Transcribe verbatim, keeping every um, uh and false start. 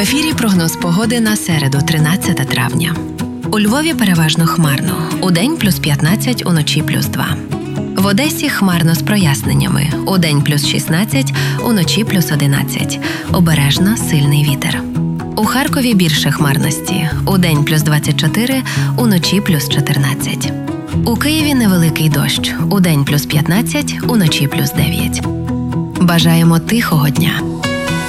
ефірі прогноз погоди на середу, тринадцяте травня. У Львові переважно хмарно. Удень плюс п'ятнадцять, уночі плюс два. В Одесі хмарно з проясненнями. Удень плюс шістнадцять, уночі плюс одинадцять. Обережно сильний вітер. У Харкові більше хмарності. Удень плюс двадцять чотири, уночі плюс чотирнадцять. У Києві невеликий дощ. Удень плюс п'ятнадцять, уночі плюс дев'ять. Бажаємо тихого дня.